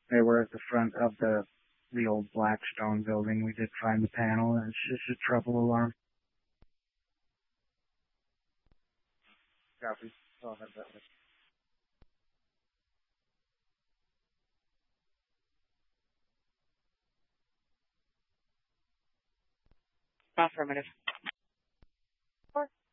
They were at the front of the old Blackstone building. We did find the panel, and it's just a trouble alarm. Copy. I'll have that with Affirmative.